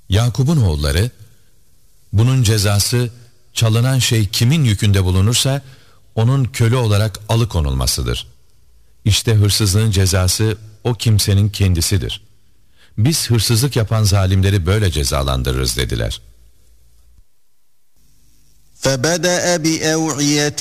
Yakup'un oğulları, bunun cezası çalınan şey kimin yükünde bulunursa onun köle olarak alıkonulmasıdır. İşte hırsızlığın cezası o kimsenin kendisidir. Biz hırsızlık yapan zalimleri böyle cezalandırırız dediler. فَبَدَأَ بِأَوْعِيَةِ